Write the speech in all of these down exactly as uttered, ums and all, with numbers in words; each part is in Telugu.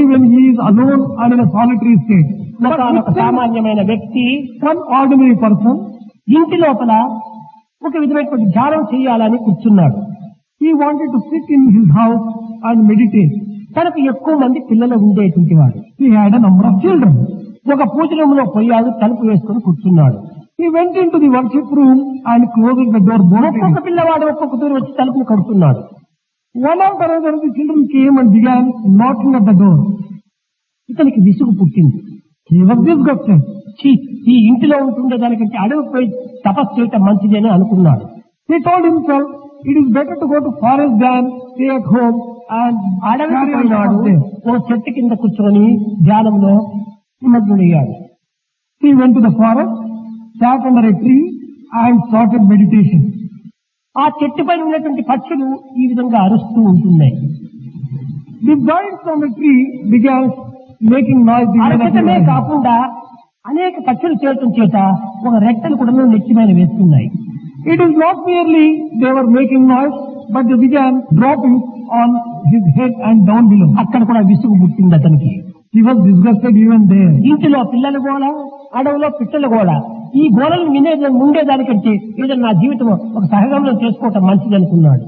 only when he is alone and in a solitary state. ఒక సామాన్యమైన వ్యక్తి One ordinary person, ఇంటి లోపల ఒక విధమైనటువంటి ధ్యానం చేయాలని కూర్చున్నాడు. he wanted to sit in his house and meditate. తనకు ఎక్కువ మంది పిల్లలు ఉండేటువంటి వాడు. He had a number of children. ఒక పూజ రూములో పోయాడు, తలుపు వేసుకొని కూర్చున్నాడు. He went into the worship room and closing the door. ఒక్కొక్క పిల్లవాడు ఒక్కొక్క దూరం వచ్చి తలుపును కడుతున్నాడు. One after another, the children came and began knocking at the door. ఇతనికి విసుగు పుట్టింది. He was disgusted. ఛీ, ఈ ఇంటిలో ఉంటుండే దానికంటే అడవి పోయి తపస్సు చేయటం మంచిది అని అనుకున్నాడు. He told himself, it is better to go to forest than stay at home and అడవికి carry on పోయినాడు. there. ఓ చెట్టు కింద కూర్చొని ధ్యానంలో నిమగ్నుడయ్యాడు. He went to the forest, sat under a tree and started meditation. ఆ చెట్టు పైన ఉన్నటువంటి పక్షులు ఈ విధంగా అరుస్తూ ఉంటున్నాయి. The birds from the tree began making noise. అరచటమే కాకుండా అనేక పక్షులు చేరటం చేత ఒక రెట్టలు కూడా నెత్తి మీద వేస్తున్నాయి. It is not merely they were making noise, but they began dropping on his head and down below. అక్కడ కూడా విసుగు పుట్టింది అతనికి. He was disgusted even there. ఇంటిలో పిల్లల గోళ, అడవులో పిట్టల గోళ, ఈ గోళలు వినే ఉండేదానికంటే ఏదో నా జీవితం ఒక సహగమనం చేసుకోవటం మంచిది అనుకున్నాడు.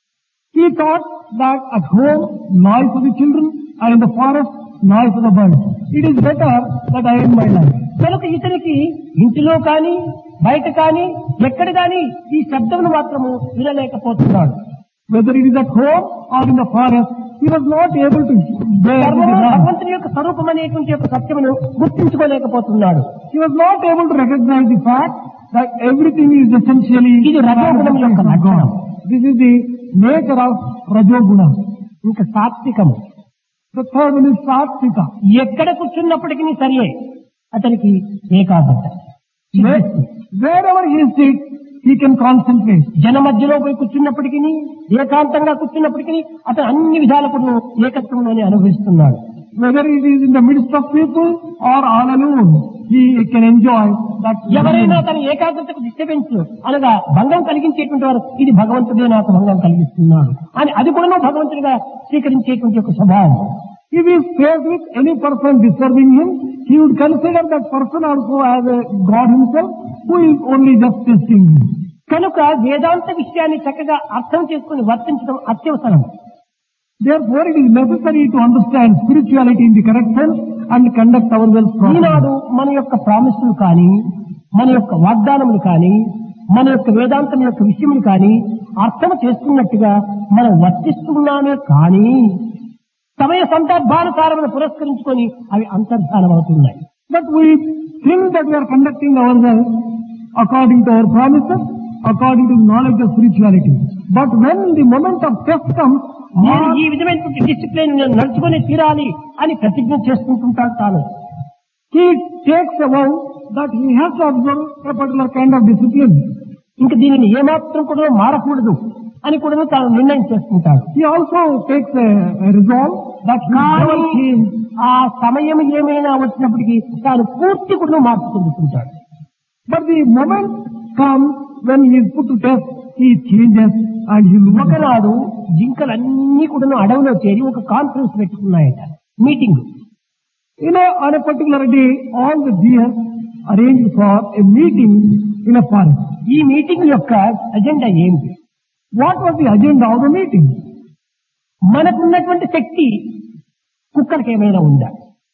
He thought that at home, noise of the children, and in the forest, noise of the birds. It is better that I end my life. కనుక ఇతనికి ఇంటిలో కానీ బయట కానీ ఎక్కడ కానీ ఈ శబ్దమును మాత్రము వినలేకపోతున్నాడు. Whether it is at home or in the forest, he was not able to bear the సర్వము noise. భగవంతుని యొక్క స్వరూపం అనేటువంటి యొక్క సత్యమును గుర్తించుకోలేకపోతున్నాడు. He was not able to recognize the fact that everything is essentially ఇది రజోగుణం యొక్క God. లక్షణం. This is the nature of Rajoguna. ఇంకా సాత్వికము. The third one is Satvika. ఎక్కడ కూర్చున్నప్పటికీ సరియే అతనికి ఏకాగ్రత. Where, wherever he sits, he can concentrate. జన మధ్యలో పోయి కూర్చున్నప్పటికీ ఏకాంతంగా కూర్చున్నప్పటికీ అతను అన్ని విధాలకు ఏకత్వంలోనే అనుభవిస్తున్నాడు. Whether it is in the midst of people or all alone, he can enjoy that. ఎవరైనా తన ఏకాగ్రతకు డిస్టర్బెన్స్ అనగా భంగం కలిగించేటువంటి వారు ఇది భగవంతుడే నాకు భంగం కలిగిస్తున్నాడు అని అది కూడా భగవంతుడిగా స్వీకరించేటువంటి ఒక స్వభావం. If he is faced with any person disturbing him, he would consider that person also as a God himself who is only just testing him. కనుక వేదాంత విషయాన్ని చక్కగా అర్థం చేసుకుని వర్తించడం అత్యవసరం. Therefore, it is necessary to understand spirituality in the correct sense and conduct ourselves properly. ఈనాడు మన యొక్క ప్రామిసులు కానీ మన యొక్క వాగ్దానములు కానీ మన యొక్క వేదాంతం యొక్క విషయములు కానీ అర్థం చేసుకున్నట్టుగా మనం వర్తిస్తున్నామే కానీ సమయ సందర్భానుసారమును పురస్కరించుకొని అవి అంతర్ధానం అవుతున్నాయి. But we think that we are conducting ourselves according to our promises, according to knowledge of spirituality. But when the moment of test comes, నేను ఈ విధమైనటువంటి డిసిప్లిన్ నేను నడుచుకొని తీరాలి అని ప్రతిజ్ఞ చేసుకుంటుంటాడు తాను. he takes a vow that he has to observe a particular kind of discipline. ఇంకా దీనిని ఏమాత్రం కూడా మారకూడదు అని కూడా తాను నిర్ణయం చేసుకుంటాడు. He also takes a, a resolve that he will never change. ఆ సమయం ఏమైనా వచ్చినప్పటికీ తాను పూర్తి కూడా మార్పు చెందుతుంటాడు. But the moment comes when he is put to test, he changes and he will. ఒకనాడు జింకలన్నీ కూడా అడవిలో చేరి ఒక conference పెట్టుకున్నాయట, meeting. You know, on a particular day, all the deer arranged for a meeting in a forest. ఈ మీటింగ్ యొక్క అజెండా ఏమిటి? What was the agenda of the meeting? మనకున్నటువంటి శక్తి కుక్కలకి ఏమైనా ఉందా?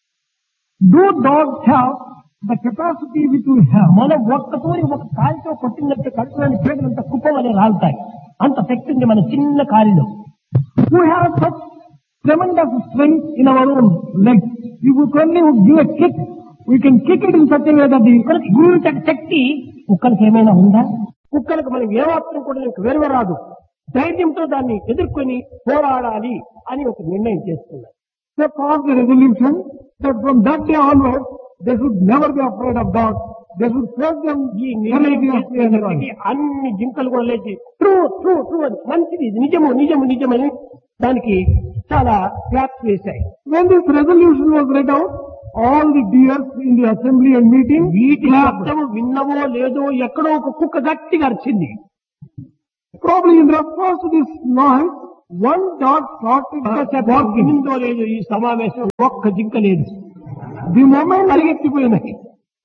Do dogs have the capacity which we have? మనం ఒక్కతోని ఒక కాలితో కొట్టినట్టు కడుపులోని పేదలంతా కుప్పం అనే రాలుతాయి. అంత శక్తి ఉంది మన చిన్న కాలిలో. We have such tremendous strength in our own legs. If we only give a kick, we can kick it in such a way that the గురువుకి శక్తి కుక్కలకి ఏమైనా ఉందా? కుక్కలకు మనం ఏమాత్రం కూడా వెలువరాదు. ధైర్యంతో దాన్ని ఎదుర్కొని పోరాడాలి అని ఒక నిర్ణయం చేసుకున్నారు. they passed the resolution that from that day onwards, they should never be afraid of dogs. They should face them. ఈ నిర్ణయం చేసేటప్పటికీ అన్ని జింకలు కూడా లేచి ట్రూ ట్రూ ట్రూ అని మంచిది నిజము నిజము నిజమని దానికి చాలా claps వేశాయి. When this resolution was read out, all the deers in the assembly and meeting, వీటి శబ్దము విన్నవో లేదో ఎక్కడో ఒక కుక్క గట్టిగా అరిచింది. probably in response to this noise, One dog started barking. వినిందో లేదు ఈ సమావేశం, ఒక్క జింక లేదు. The moment, పరిగెత్తిపోయినాయి.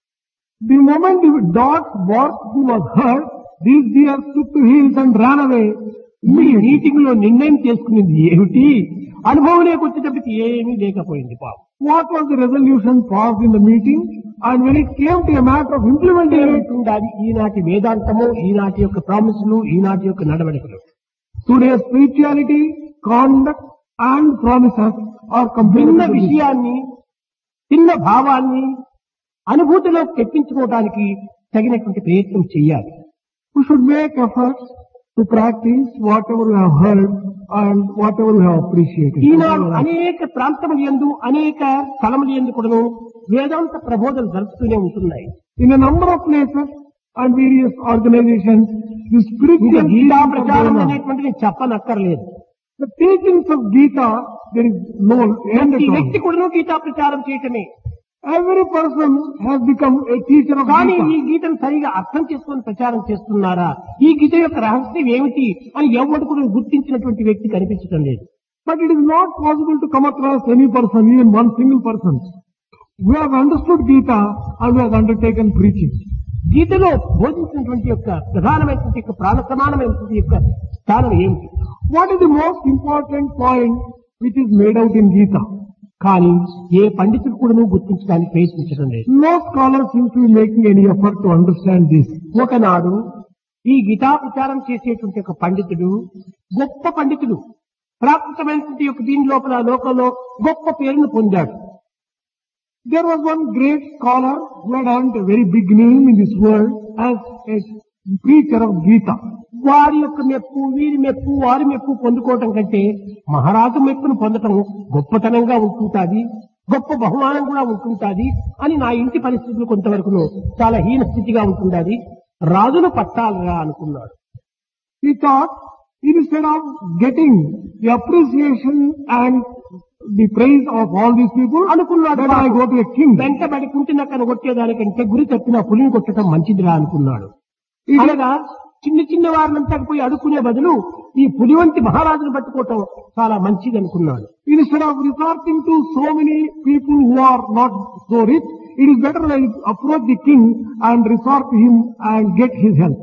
the moment the dog's barking was heard, these deers took to heels and ran away. ఈ మీటింగ్ లో నిర్ణయం చేసుకునేది ఏమిటి? అనుభవం లేకొచ్చేటప్పటికి ఏమీ లేకపోయింది పాపం. What was the resolution passed in the meeting? And when it came to a matter of implementing it, ఉండాలి ఈనాటి వేదాంతము, ఈనాటి యొక్క ప్రామిసులు, ఈనాటి యొక్క నడవడికలు. today's spirituality, conduct and promises are చిన్న completely విషయాన్ని, చిన్న భావాన్ని అనుభూతిలో తెప్పించుకోవడానికి తగినటువంటి ప్రయత్నం చేయాలి. We should make efforts to practice whatever we have heard and whatever we have appreciated. ఈనాడు అనేక ప్రాంతముల యందు, అనేక స్థలముల యందు కూడాను వేదాంత ప్రబోధనలు జరుపుతూనే ఉంటున్నాయి. In a number of places and various organizations, the ఇంకా spiritual గీతా teachings are ప్రచారం going on. అనేటువంటిది చెప్పనక్కర్లేదు. The teachings of Gita, there is no end ప్రతి at all. వ్యక్తి కూడాను గీతా ప్రచారం చేయటమే. Every person has become a teacher of కానీ ఈ Gita. గీతను సరిగా అర్థం చేసుకొని ప్రచారం చేస్తున్నారా, ఈ గీత యొక్క రహస్యం ఏమిటి అని ఎవరు కూడా గుర్తించినటువంటి వ్యక్తి కనిపించడం లేదు. But it is not possible to come across any person, even one single person. We have understood Gita and we have undertaken preaching. గీతలో బోధించినటువంటి యొక్క ప్రధానమైనటువంటి యొక్క ప్రాణ సమానమైనటువంటి యొక్క స్థానం ఏమిటి? What is the most important point which is made out in Gita? కానీ ఏ పండితుడు కూడా గుర్తించడానికి ప్రయత్నించడం లేదు. No scholar seems to be making any effort to understand this. ఒకనాడు ఈ గీతా ప్రచారం చేసేటువంటి ఒక పండితుడు గొప్ప పండితుడు, ప్రాకృతమైనటువంటి యొక్క దీని లోపల లోకంలో గొప్ప పేరును పొందాడు. There was one great scholar who had earned a very big name in this world as a preacher of Gita. వారి యొక్క మెప్పు, వీరి మెప్పు, వారి మెప్పు పొందుకోవటం కంటే మహారాజు మెప్పును పొందటం గొప్పతనంగా ఉంటుంటాది, గొప్ప బహుమానం కూడా ఉంటుంటాది అని నా ఇంటి పరిస్థితులు కొంతవరకు చాలా హీన స్థితిగా ఉంటుండాది. రాజును పట్టాలరా అనుకున్నాడు. He thought, instead of getting the appreciation and the praise of all these people, అనుకున్నాడు. that I go to a king. వెంటబడి కుంటినక్కను కొట్టేదానికంటే గురి తప్పిన పులిని కొట్టడం మంచిదిరా అనుకున్నాడు. అనగా చిన్న చిన్న వారినంతా పోయి అడుక్కునే బదులు ఈ పులి వంటి మహారాజును పట్టుకోవటం చాలా మంచిది అనుకున్నాడు. Instead of resorting to so many people who are not so rich, it is better I approach the king and resort to him and get his help.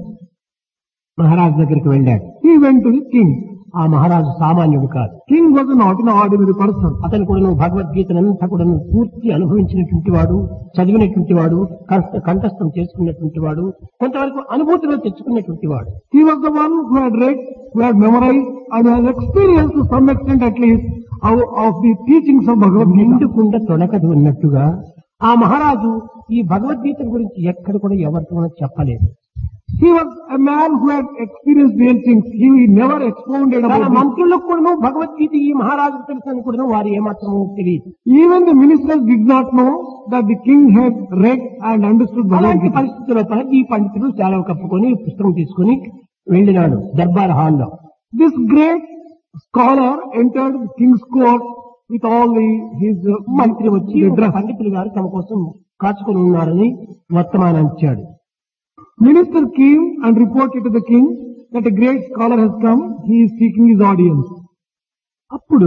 మహారాజు దగ్గరికి వెళ్ళాడు. He went to the king. ఆ మహారాజు సామాన్యుడు కాదు. King was not an ordinary person. అతను కూడా భగవద్గీతనంతా కూడా పూర్తి అనుభవించినటువంటి వాడు, చదివినటువంటి వాడు, కంఠ- కంఠస్థం చేసుకున్నటువంటి వాడు, కొంతవరకు అనుభూతిలో తెచ్చుకున్నటువంటి వాడు. He was the one who had read, who had memorized and has experienced to some extent at least of, of the teachings of Bhagavad Gita. నిండుకుండా తొడకదు ఉన్నట్టుగా ఆ మహారాజు ఈ భగవద్గీత గురించి ఎక్కడ కూడా ఎవరితో కూడా చెప్పలేదు. He was a man who had experienced real things. He never expounded తన about it. మంత్రులకు కూడా భగవద్గీత ఈ మహారాజు తెలుసని కూడా వారు ఏమాత్రము తెలియదు. Even the ministers did not know that the king had read and understood Bhagavad అలాంటి Gita. పరిస్థితుల్లో ఈ పండితుడు చాలా కప్పుకొని పుస్తకం తీసుకుని వెళ్ళినాడు దర్బార్ హాల్లో. This great scholar entered the king's court with all the, his uh, మంత్రి వచ్చి the ఒక dress. పండితులు గారు తమ కోసం కాచుకొని ఉన్నారని వర్తమానం ఇచ్చాడు. Minister came and reported to the king that a great scholar has come. He is seeking his audience. అప్పుడు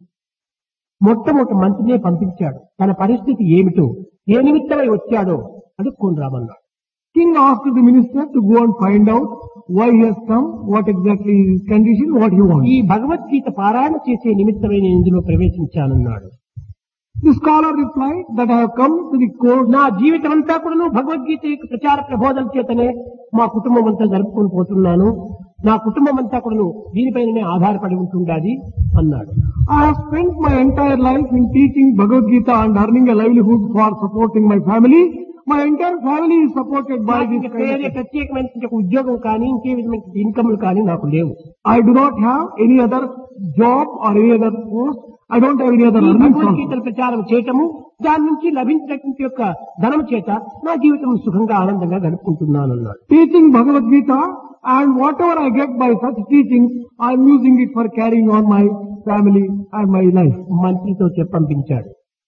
మొట్టమొదటి మంత్రినే పంపించాడు. తన పరిస్థితి ఏమిటో, ఏ నిమిత్తమై వచ్చాడో అడుక్కొని రామన్నాడు. King asked the minister to go and find out why he has come, what exactly is his condition, what he wants. ఈ భగవద్గీత పారాయణ చేసే నిమిత్తమై నేను ఇందులో ప్రవేశించానన్నాడు. The scholar replied that I have come to the court. నా జీవితం అంతా కూడా భగవద్గీత యొక్క ప్రచార ప్రబోధన చేతనే మా కుటుంబం అంతా జరుపుకొని పోతున్నాను. నా కుటుంబం అంతా కూడా దీనిపైననే ఆధారపడి ఉంటుండాది అన్నాడు. I have spent my entire life in teaching Bhagavad Gita and earning a livelihood for supporting my family. My entire family is supported by నాకు this ఇంకా kind వేరే of. ప్రత్యేకమైన ఉద్యోగం కానీ ఇంకే విధమైన ఇన్కమ్లు కానీ నాకు లేవు. I do not have any other job or any other post. I don't have any other ఈ earnings also. భగవద్గీతల ప్రచారం చేయటము, దాని నుంచి లభించినటువంటి యొక్క ధనం చేత నా జీవితం సుఖంగా ఆనందంగా గడుపుకుంటున్నాను అన్నాడు. Teaching Bhagavad Gita and whatever I get by such teachings, I am using it for carrying on my family and my life. మంత్రితో చెప్పంపించాడు.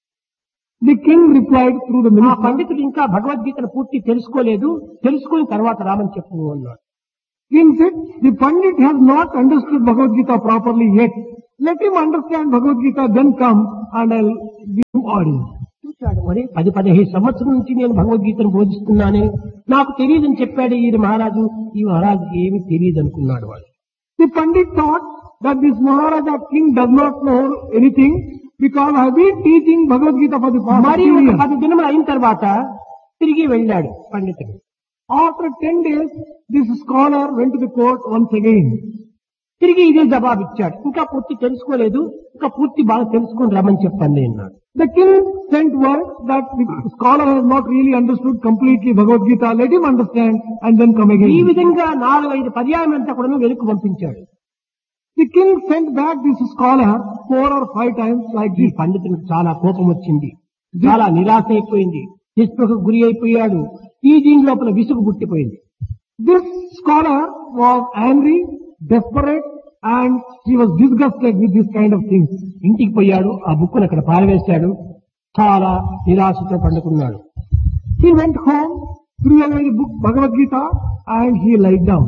The king replied through the ఆ minister, పండితుడు ఇంకా భగవద్గీతను పూర్తి తెలుసుకోలేదు, తెలుసుకుని తర్వాత రామని చెప్పు అన్నాడు. King said, the Pandit has not understood Bhagavad Gita properly yet. Let him understand Bhagavad Gita, then come and I'll give him audience. చూశాడు, మరి పది పదిహేను సంవత్సరం నుంచి నేను భగవద్గీతను బోధిస్తున్నానే, నాకు తెలియదని చెప్పాడు ఈ మహారాజు. ఈ మహారాజుకి ఏమీ తెలియదు అనుకున్నాడు వాడు. The Pandit thought that this Maharaja king does not know anything because I have been teaching Bhagavad Gita for the past మరి fifteen ఒక years. పది దినములు అయిన తర్వాత తిరిగి వెళ్ళాడు పండితుడు. After ten days, this scholar went to the court once again. తిరిగి ఇదే జవాబు ఇచ్చాడు. ఇంకా పూర్తి తెలుసుకోలేదు, ఇంకా పూర్తి బాగా తెలుసుకొని రమ్మని చెప్పండి అన్నాడు. The king sent word that the scholar has not really understood completely Bhagavad Gita. Let him understand and then come ఈ again. విధంగా నాలుగు ఐదు పర్యాయం అంతా కూడా వెనుక పంపించాడు. The king sent back this scholar four or five times like ఈ this. పండితునికి చాలా కోపం వచ్చింది, చాలా నిరాశ అయిపోయింది, నిస్పృహకు గురి అయిపోయాడు. ఈ దీని లోపల విసుగు పుట్టిపోయింది. This scholar was angry, desperate, and he was disgusted with this kind of things. ఇంటికి పోయాడు, ఆ బుక్కును అక్కడ పారవేశాడు, చాలా నిరాశతో పండుకున్నాడు. He went home, threw away the book Bhagavad Gita, and he lied down.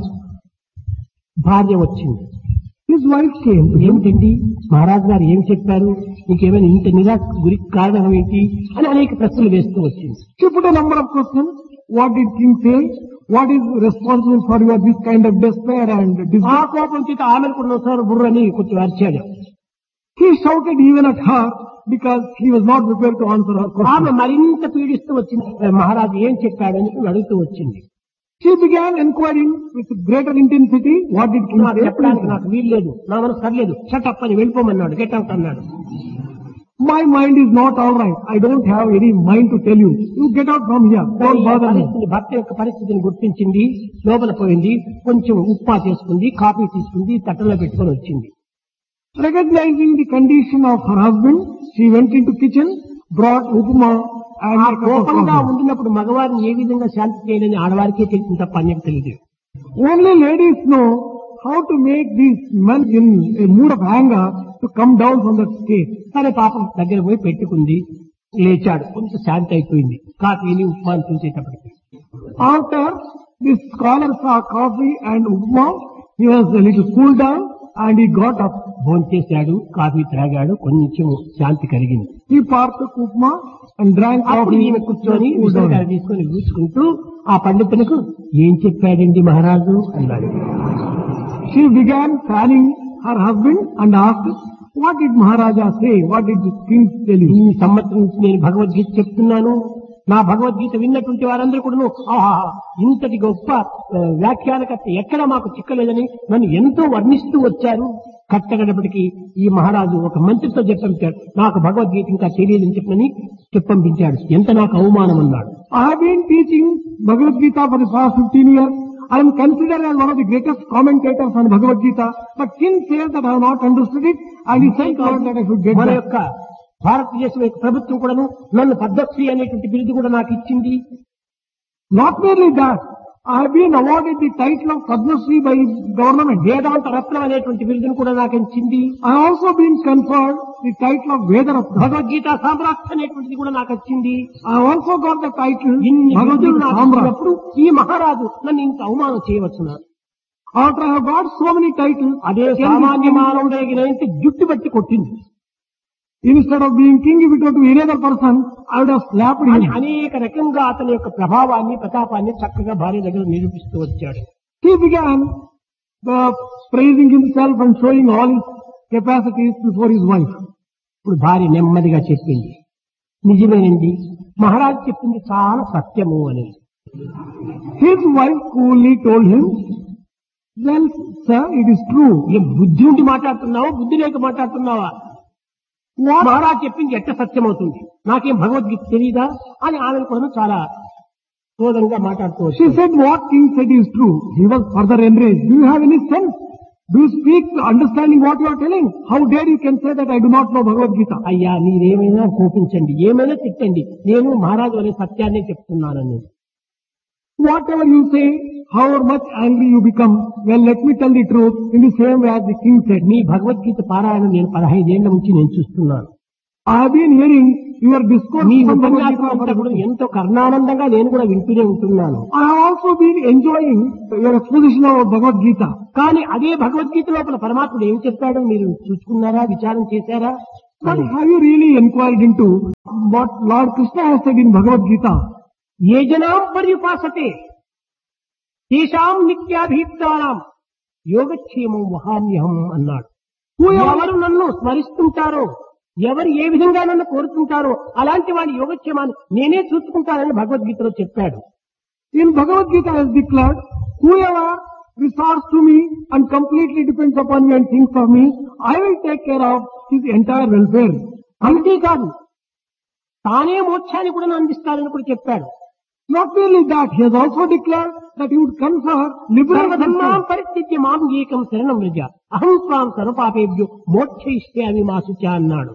భార్య వచ్చింది. His wife came to him. ఏమిటండి మహారాజు గారు ఏం చెప్పారు, నీకేమైనా ఇంత నిరాశ గురి కారణం ఏంటి అని అనేక ప్రశ్నలు వేస్తూ వచ్చింది. She put a number of questions. What did king say? What is responsible for your this kind of despair and ఆ disgust? కోపం చేత ఆమెను కూడా సార్ బుర్రని కొంచెం అరిచాడు. He shouted even at her because he was not prepared to answer her ఆమె question. మరింత పీడిస్తూ వచ్చింది. మహారాజు ఏం చెప్పాడని అడుగుతూ వచ్చింది. She began inquiring with greater intensity. What did king నాకు say? చెప్పడానికి నాకు వీలు లేదు, నా మనసు సర్లేదు, షటప్ అని వెళ్ళిపోమన్నాడు, గెట్ అవుట్ అన్నాడు. My mind is not all right. I don't have any mind to tell you. You get out from here. Don't bother me. పరిస్థితి భర్త యొక్క పరిస్థితిని గుర్తించింది, లోపల పోయింది, కొంచెం ఉప్మా చేసుకుంది, కాఫీ తీసుకుంది, తట్టలో పెట్టుకొని వచ్చింది. Recognizing the condition of her husband, she went into kitchen, brought upma and ఆ a cup of కోపంగా coffee. ఉండినప్పుడు మగవారిని ఏ విధంగా శాంతి చేయాలని ఆడవారికే తెలిసింది తప్ప అన్యం తెలియదు. Only ladies know how to make these men in a mood of anger to come down from that state. సరే పాపం దగ్గర పోయి పెట్టుకుంది, లేచాడు, కొంచెం శాంతి అయిపోయింది. కాఫీని ఉప్మాని చూసేటప్పటికి After this scholar saw coffee and upma, he was a little cooled down and he got up. భోంచేశాడు, coffee త్రాగాడు, కొంచెం శాంతి కలిగింది. He partook upma and drank అప్పుడు coffee. ఈమె కూర్చొని cooled విసనకాయ down. తీసుకొని ఊచుకుంటూ ఆ పండితునికి ఏం చెప్పాడండి మహారాజు అన్నాడు. She began fanning her husband and asked, what did Maharaja say? What did the king tell ఈ you? సంవత్సరం నుంచి నేను భగవద్గీత చెప్తున్నాను, నా భగవద్గీత విన్నటువంటి వారందరూ కూడా ఆహా ఇంతటి గొప్ప ఆ, వ్యాఖ్యానకర్త ఎక్కడ మాకు చిక్కలేదని నన్ను ఎంతో వర్ణిస్తూ వచ్చారు. కట్టగడపటికి ఈ మహారాజు ఒక మంత్రితో చెప్పంపించాడు, నాకు భగవద్గీత ఇంకా తెలియదని చెప్పని చెప్పంపించాడు. ఎంత నాకు అవమానం అన్నాడు. I have been teaching Bhagavad Gita for the past fifteen years. I am considered as one of the greatest commentators on Bhagavad Gita. But king says that I have not understood it and he sent word that I should get మన back. యొక్క భారతదేశం యొక్క ప్రభుత్వం కూడాను నన్ను పద్మశ్రీ అనేటువంటి బిరుదు కూడా నాకు ఇచ్చింది. Not merely that, I have been awarded the title of Padma Shri by government. వేదాంత రత్నం అనేటువంటి బిరుదును కూడా నాకు ఇచ్చింది. I have also been conferred the title of Vedaratna. Bhagavad Gita సామ్రాట్ అనేటువంటిది కూడా నాకు వచ్చింది. I have also got the title ఇన్ని Bhagavad బిరుదులు Gita నాకు Samrat. ఇచ్చినప్పుడు ఈ మహారాజు నన్ను ఇంత అవమానం చేయవచ్చునా? After I have got so many titles, అదే can సామాన్య this king- మానవుడైన జుట్టు బట్టి కొట్టింది. instead of being king, if it were to any other person, I would have slapped అని him. అనేక రకంగా అతని యొక్క ప్రభావాన్ని ప్రతాపాన్ని చక్కగా భార్య దగ్గర నిరూపిస్తూ వచ్చాడు. He began the praising himself and showing all his capacities before his wife. ఇప్పుడు భార్య నెమ్మదిగా చెప్పింది, నిజమేనండి, మహారాజు చెప్పింది చాలా సత్యము అని. His wife coolly told him, well, sir, it is true. ఏ బుద్ధి ఉండి మాట్లాడుతున్నావా, బుద్ధి లేక మాట్లాడుతున్నావా? మహారాజు చెప్పింది ఎట్ట సత్యమవుతుంది, నాకేం భగవద్గీత తెలీదా అని ఆమెను కూడా చాలా క్రోధంగా మాట్లాడుతూ She వచ్చింది. said what king said is true. He was further enraged. Do you have any sense? Do you speak understanding what you are telling? How dare you can say that I do not know Bhagavad Gita? అయ్యా మీరేమైనా కోపించండి, ఏమైనా తిట్టండి, నేను మహారాజు అనే సత్యాన్ని చెప్తున్నానని. Whatever you say, however much angry you become, well, let me tell the truth in the same way as the king said. మీ భగవద్గీత పారాయణం నేను పదహైదేళ్ల నుంచి నేను చూస్తున్నాను. I have been hearing your discourse me from Bhagavad ఉపన్యాసం Gita. అంతా కూడా ఎంతో కర్ణానందంగా నేను కూడా వింటూనే ఉంటున్నాను. I have also been enjoying your exposition of Bhagavad Gita. కానీ అదే భగవద్గీత లోపల పరమాత్ముడు ఏం చెప్పాడో మీరు చూసుకున్నారా, విచారం చేశారా? But have you really inquired into what Lord Krishna has said in Bhagavad Gita? ఏ జనాం పర్యుపాసతే తేషాం నిత్యాభియుక్తానాం యోగక్షేమం వహామ్యహం అన్నాడు. ఎవరు నన్ను స్మరిస్తుంటారో, ఎవరు ఏ విధంగా నన్ను కోరుతుంటారో అలాంటి వాడి యోగక్షేమాన్ని నేనే చూసుకుంటానని భగవద్గీతలో చెప్పాడు. In Bhagavad Gita has declared, whoever resorts to me and completely depends upon me and thinks of me, I will take care of his entire welfare. అంతేకాదు తానే మోక్షాన్ని కూడా అందిస్తానని కూడా చెప్పాడు. Not merely that, he has also declared that he would confer liberal సర్వధర్మాం control. పరిత్యజ్య మాం ఏకం శరణం వ్రజ అహం స్వాం సర్వపాపేభ్యో మోక్షయిష్యామి మా శుచ అన్నాడు.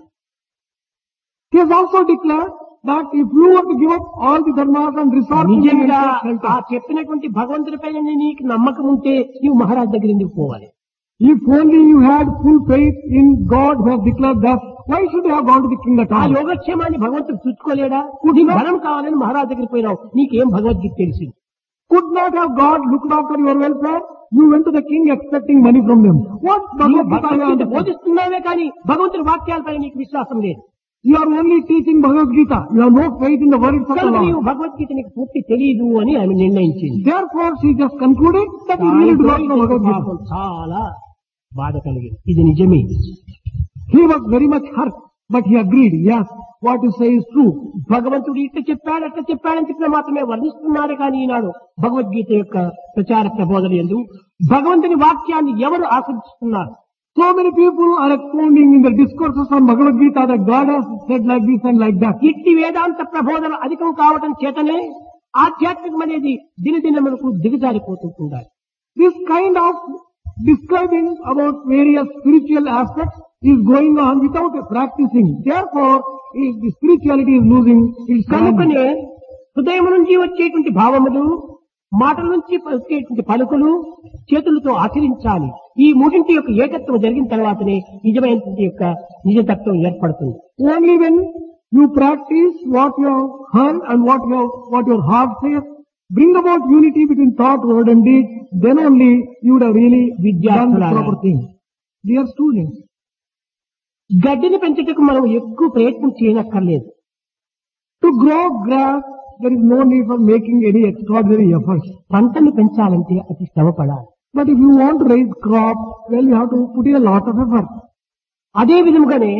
He has also declared that if you want to give up all the dharmas and resort to me and నిజంగా take shelter, ఆ చెప్పినటువంటి భగవంతుడిపైన నీకు నమ్మకం ఉంటే నీవు మహారాజ్ దగ్గర ఎందుకు పోవాలి? if only you had full faith in God who has declared that, why should you have gone to the king at ఆ all? యోగక్షేమాన్ని భగవంతుడు చూసుకోలేడా? నీకు ధనం కావాలని మహారాజ్ దగ్గరికి పోయినావు, నీకేం భగవద్గీత తెలిసింది? Could not have God looked after your welfare? You went to the king expecting money from them. What నీవు Bhagavad Gita you Bhagavad Gita understand? బోధిస్తున్నావే కానీ భగవంతుడి వాక్యాలపై నీకు విశ్వాసం లేదు. You are only teaching Bhagavad Gita. You have no faith in the words of the కనుక నీవు Lord. భగవద్గీత నీకు పూర్తి తెలియదు అని ఆమె నిర్ణయించింది. Therefore, she just concluded that you really do not know Bhagavad పాపం Gita. చాలా బాధ కలిగింది. ఇది నిజమే. He was very much hurt, but he agreed, yes, what you say is true. భగవంతుడు ఇట్లా చెప్పాడు అట్లా చెప్పాడని చెప్పిన మాత్రమే వర్ణిస్తున్నాడు కానీ ఈనాడు భగవద్గీత యొక్క ప్రచార ప్రబోధన యందు భగవంతుని వాక్యాన్ని ఎవరు ఆశ్రయిస్తున్నారు? So many people are expounding in the discourses on Bhagavad Gita that God has said like this and like that. ఇట్టి వేదాంత ప్రబోధన అధికం కావటం చేతనే ఆధ్యాత్మికం అనేది దినదినములకు దిగజారిపోతుంటారు. This kind of describing about various spiritual aspects is going on without practicing. Therefore, is- the spirituality is losing its value. కనుకనే హృదయం నుంచి వచ్చేటువంటి భావములు, మాటల నుంచి వచ్చేటువంటి పలుకులు చేతులతో ఆచరించాలి. ఈ మూడింటి యొక్క ఏకత్వం జరిగిన తర్వాతనే నిజమైనటువంటి యొక్క నిజతత్వం ఏర్పడుతుంది. Only when you practice what you have heard and what you have, what your heart says, bring about unity between thought, word and deed, then only you would have really done the విద్యార్థులారా, proper thing. Dear students, గడ్డిని పెంచుటకు మనం ఎక్కువ ప్రయత్నం చేయనక్కర్లేదు. to grow grass, there is no need for making any extraordinary efforts. పంటను పెంచాలంటే అతి శ్రమ పడాలి. But if you want to raise crop, well, you have to put in a lot of effort. అదే విధముగానే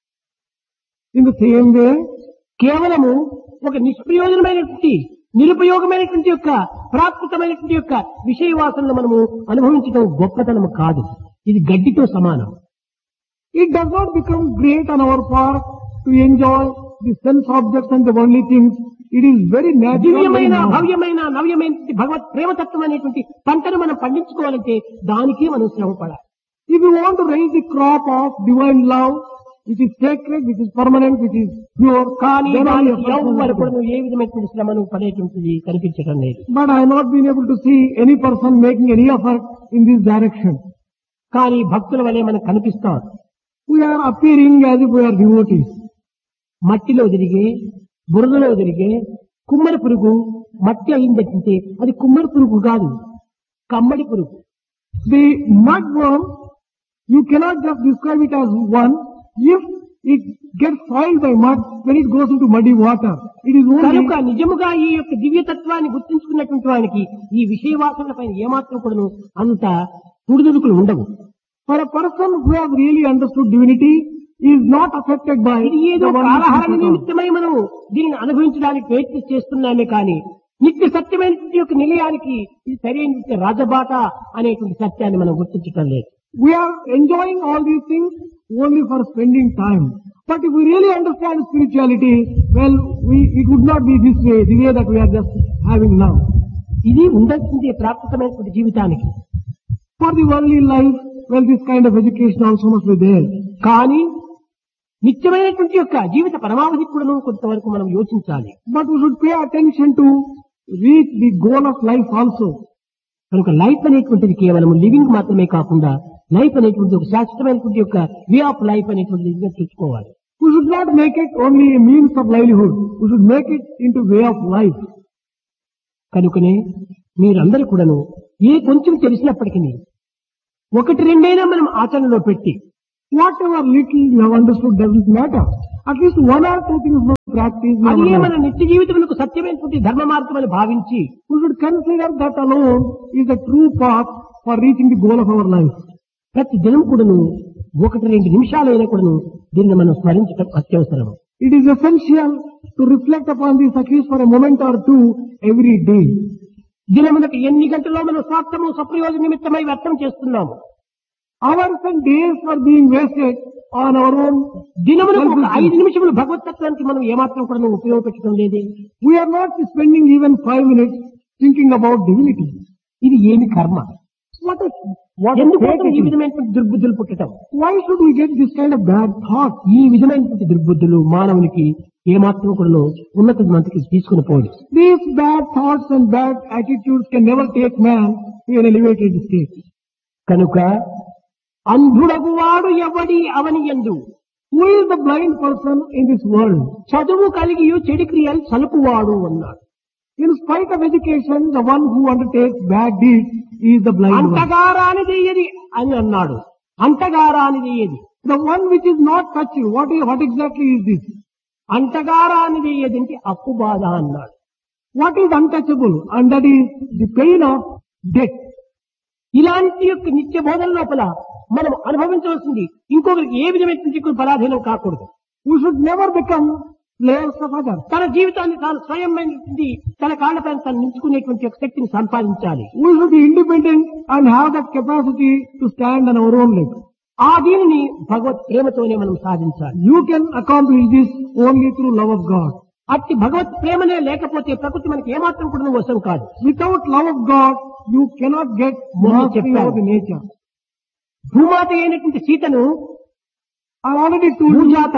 In the same way, కేవలము ఒక నిష్ప్రయోజనమైనటువంటి నిరుపయోగమైనటువంటి యొక్క ప్రాకృతమైనటువంటి యొక్క విషయ వాసనను మనము అనుభవించడం గొప్పతనము కాదు. ఇది గడ్డితో సమానం. it does not become great on our part to enjoy the sense objects and the worldly things. It is very natural. very దివ్యమైన normal. భవ్యమైన నవ్యమైన భగవత్ ప్రేమతత్వం అనేటువంటి పంటను మనం పండించుకోవాలంటే దానికే మనం శ్రమపడాలి. If you want to raise the crop of divine love, which is sacred, which is permanent, which is pure, కానీ then only దానికి effort ఎవ్వరు is కూడా required. నువ్వు ఏ విధమైనటువంటి శ్రమను పడేటువంటిది కనిపించడం లేదు. But I have not been able to see any person making any effort in this direction. కానీ భక్తుల వలె మనకు కనిపిస్తాం. We are appearing as if we are devotees. మట్టిలో తిరిగే, బురదలో తిరిగే కుమ్మరి పురుగు మట్టి అయిందంటే అది కుమ్మరి పురుగు కాదు, కమ్మడి పురుగు. The mudworm, you cannot just describe it as one if it gets soiled by mud when it goes into muddy water. It is only కనుక నిజముగా ఈ యొక్క దివ్యతత్వాన్ని గుర్తించుకున్నటువంటి వానికి ఈ విషయ వాసనల పైన ఏమాత్రం కూడాను అంత పుడుదుడుకులు ఉండవు. for a person who has really understood divinity is not affected by ఇది ఏదో the worldly కాలహరణ things at all. నిమిత్తమై మనం దీనిని అనుభవించడానికి ప్రయత్నం చేస్తున్నామే కానీ నిత్య సత్యమైనటువంటి యొక్క నిలయానికి ఇది సరైన రాజబాట అనేటువంటి సత్యాన్ని మనం గుర్తించటం లేదు. We are enjoying all these things only for spending time. But if we really understand spirituality, well, we, it would not be this way, the way that we are just having now. ఇది ఉండాల్సిందే ప్రాకృతమైనటువంటి జీవితానికి. For the worldly life, well, this kind of education also must be there. కానీ నిత్యమైనటువంటి యొక్క జీవిత పరమావధి కూడా కొంతవరకు మనం యోచించాలి. But we should pay attention to reach the goal of life also. కనుక లైఫ్ అనేటువంటిది కేవలం లివింగ్ మాత్రమే కాకుండా లైఫ్ అనేటువంటి ఒక శాశ్వతమైనటువంటి యొక్క వే ఆఫ్ లైఫ్ అనేటువంటిది చూసుకోవాలి. We should not make it only a means of livelihood. We should make it into way of life. కనుకనే మీరందరూ కూడాను ఏ కొంచెం తెలిసినప్పటికీ ఒకటి రెండైనా మనం ఆచరణలో పెట్టి Whatever little you have understood doesn't matter. At least one or two things we practice. in our అదే life. మన నిత్య జీవితములకు సత్యమైనటువంటి ధర్మ మార్గం అని భావించి We should consider that alone is the true path for reaching the goal of our life. ప్రతి దినం కూడాను ఒకటి రెండు నిమిషాలైనా కూడాను దీన్ని మనం స్మరించడం అత్యవసరం. It is essential to reflect upon this at least for a moment or two every day. దినమునకు ఎన్ని గంటల్లో మనం స్వార్థము సప్రయోజన నిమిత్తమై వ్యర్థం చేస్తున్నాము. Hours and days are being wasted on our own. దినమునకు ఒక ఐదు నిమిషములు భగవతత్వానికి మనం ఏమాత్రం కూడా ఉపయోగపెట్టడం లేదే. We are not spending even five minutes thinking about divinity. ఇది ఏమి కర్మ? What a, what a ఎందుకోసం fate ఈ it is. విధమైనటువంటి దుర్బుద్ధులు పుట్టడం? Why should we get this kind of bad thought? ఈ విధమైనటువంటి దుర్బుద్ధులు మానవునికి ఏమాత్రం కూడా ఉన్నత మందికి తీసుకుని పోదు. These bad thoughts and bad attitudes can never take man to an elevated state. కనుక అంధుడగు వాడు ఎవడి అవని యందు Who is the blind person in this world? చదువు కలిగి చెడు క్రియలు సలుపువాడు అన్నాడు. In spite of education, the one who undertakes bad deeds is the blind one. అంటగారానిదేయది అని అన్నాడు. అంటగారానిదేయది The one which is not touched. What is, what exactly is this? అంటగారానిదేయది అంటే అప్పు బాధ అన్నాడు. What is untouchable? And that is the pain of death. ఇలాంటి యొక్క నిత్య బోధన లోపల మనం అనుభవించవలసింది ఇంకొకరికి ఏ విధమైనటువంటి పరాధీనం కాకూడదు. We should never become slaves of others. తన జీవితాన్ని తాను స్వయమైనటువంటి తన కాళ్ళపైన తను నిలుచుకునేటువంటి ఒక శక్తిని సంపాదించాలి. We should be independent and have that capacity to stand on our own legs. ఆ దీనిని భగవత్ ప్రేమతోనే మనం సాధించాలి. You can accomplish this only through love of God. అట్టి భగవత్ ప్రేమనే లేకపోతే ప్రకృతి మనకి ఏమాత్రం కూడా వశం కాదు. Without love of God, you cannot get mastery over the nature. భూమాత అయినటువంటి సీతను I already told you, భూజాత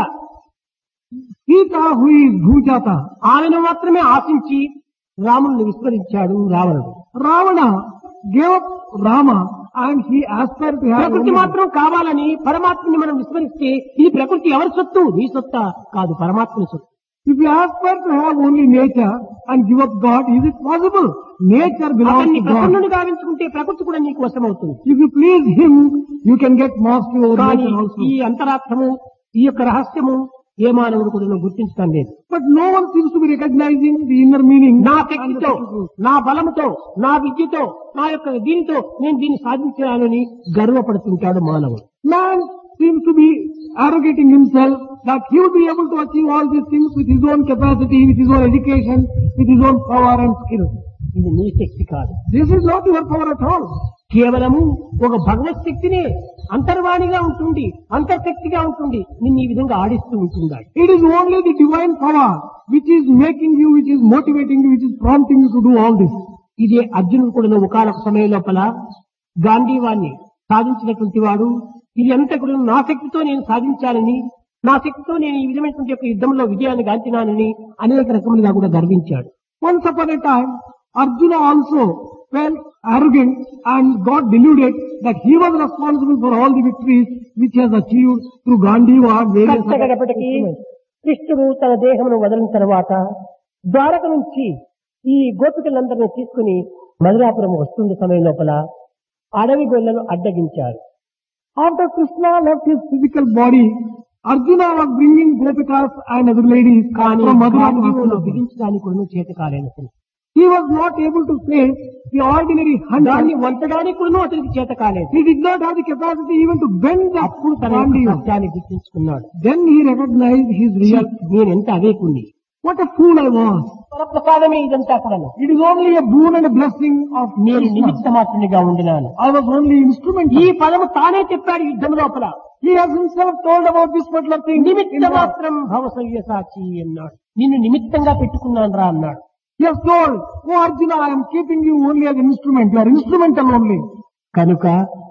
Sita who is Bhujata, ఆమెను మాత్రమే ఆశించి రాముని విస్మరించాడు రావణుడు. Ravana gave up Rama and he aspired to have ప్రకృతి only- మాత్రం కావాలని పరమాత్మని మనం విస్మరిస్తే ఇది ప్రకృతి ఎవరి సొత్తు? నీ సొత్తా కాదు, పరమాత్మని సొత్తు. If you aspire to have only nature and give up God, is it possible? Nature belongs అతన్ని to God. ప్రసన్నుడు గావించుకుంటే ప్రకృతి కూడా నీకు వశమవుతుంది. If you please Him, you can get mastery over కానీ nature also. ఈ అంతరార్థము ఈ యొక్క రహస్యము ఏ మానవుడు కూడా గుర్తించడం లేదు. But no one seems to be recognizing the inner meaning. నా and the శక్తితో truth. నా బలముతో నా విద్యతో నా యొక్క దీనితో నేను దీన్ని సాధించానని గర్వపడుతుంటాడు మానవుడు. Man seems to be arrogating himself that he will be able to achieve all these things with his own capacity, with his own education, with his own power and skill. ఇది నీ శక్తి కాదు. This is not your power at all. కేవలము ఒక భగవత్ శక్తినే అంతర్వాణిగా ఉంటుంది, అంతర్శక్తిగా ఉంటుంది, నిన్ను ఈ విధంగా ఆడిస్తూ ఉంటుందా. It is only the divine power which is making you, which is motivating you, which is prompting you to do all this. ఇదే అర్జునుడు కూడా ఒకనొక సమయం లోపల గాంధీవాన్ని సాధించినటువంటి వాడు ఇది అంతా కూడా నా శక్తితో నేను సాధించాలని, నా శక్తితో నేను ఈ విధమైనటువంటి యొక్క యుద్ధంలో విజయాన్ని గాంచినానని అనేక రకములుగా కూడా గర్వించాడు. Once upon a time, Arjuna also felt arrogant and got deluded that he was responsible for all the victories which he has achieved through Gandiva and various other కష్టగడపటికి instruments. కృష్ణుడు తన దేహమును వదిలిన తర్వాత ద్వారక నుంచి ఈ గోపికలందరినీ తీసుకుని మధురాపురం వస్తున్న సమయం లోపల అడవి గొల్లలు అడ్డగించారు. After Krishna left his physical body, Arjuna was bringing Gopikas and other ladies కానీ from Madhura to గాంధీవులు Hastinapur. బిగించడానికి కూడా చేత కాలేనప్పుడు He was not able to face the ordinary దాన్ని hunter. వంచడానికి కూడా అతనికి చేత కాలేదు. He did not have the capacity even to bend the అప్పుడు తన యొక్క Gandiva. సత్యాన్ని గుర్తించుకున్నాడు. Then he recognized his real. నేను ఎంత అవేకుండి, What a fool I was. ప్రసాదమే ఇదంతా కూడా. It is only a boon and a blessing of నేను Krishna. నిమిత్త మాత్రునిగా ఉండినాను. I was only instrument. ఈ పదము తానే చెప్పాడు యుద్ధం లోపల. He has himself told about this particular thing. నిమిత్త in the- మాత్రం భవసవ్య సాచి అన్నాడు. నిన్ను నిమిత్తంగా పెట్టుకున్నాను రా అన్నాడు. He has told, oh Arjuna, I am keeping you only as an instrument. You are instrumental only. కనుక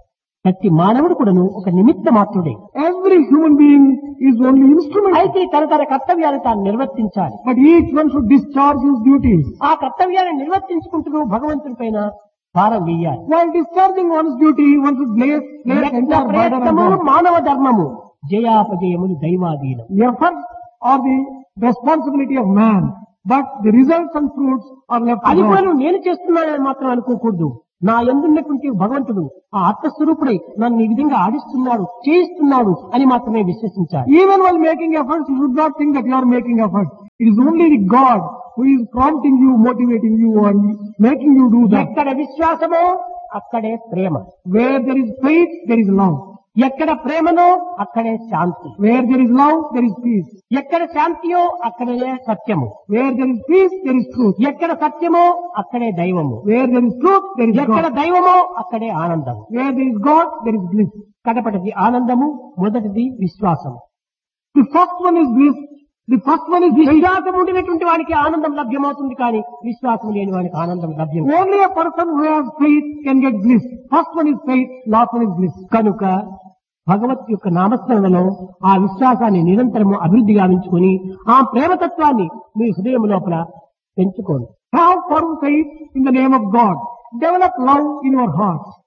ప్రతి మానవుడు కూడాను ఒక నిమిత్త మాత్రుడే. Every human being is only instrument. అయితే తన తన కర్తవ్యాన్ని తాను నిర్వర్తించాలి. But each one should discharge his duties. ఆ కర్తవ్యాన్ని నిర్వర్తించుకుంటూ భగవంతుని పైన భారం వేయాలి. While discharging one's duty, one should place, place యత్న entire burden on ప్రయత్నము God. మానవ ధర్మము. జయాపజయములు దైవాధీనం. Efforts are the responsibility of man, but the results and fruits are left to అది కూడా God. నువ్వు నేను చేస్తున్నానని మాత్రం అనుకోకూడదు. నా యందున్నటువంటి భగవంతుడు ఆ ఆత్మస్వరూపుడై నన్ను ఈ విధంగా ఆడిస్తున్నాడు, చేయిస్తున్నాడు అని మాత్రమే విశ్వసించాలి. Even while making efforts, you should not think that you are making efforts. It is only the God who is prompting you, motivating you, and making you do that. ఎక్కడ విశ్వాసమో అక్కడే ప్రేమ, Where there is faith, there is love. ఎక్కడ ప్రేమనో అక్కడే శాంతి, Where there is love, there is peace. ఎక్కడ శాంతియో అక్కడే సత్యము, Where there is peace, there is truth. ఎక్కడ సత్యమో అక్కడే దైవము, Where there is truth, there is ఎక్కడ God. దైవమో అక్కడే ఆనందము. Where there is God, there is bliss. కడపటిది ఆనందము, మొదటిది విశ్వాసము. The first one is bliss. The first one is faith. విశ్వాసం ఉండినటువంటి వానికి ఆనందం లభ్యమవుతుంది, కానీ విశ్వాసం లేని వానికి ఆనందం లభ్యం కాదు. Only a person who has faith can get bliss. First one is faith, last one is bliss. కనుక భగవత్ యొక్క నామస్మరణలో ఆ విశ్వాసాన్ని నిరంతరము అభివృద్ధి గావించుకొని ఆ ప్రేమతత్వాన్ని మీ హృదయం లోపల పెంచుకోండి. Have firm faith in the name of God. Develop love in your heart.